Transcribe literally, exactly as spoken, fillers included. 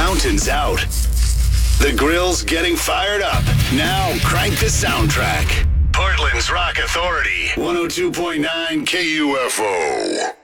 mountains out. The grill's getting fired up. Now crank the soundtrack. Portland's Rock Authority. one oh two point nine K U F O.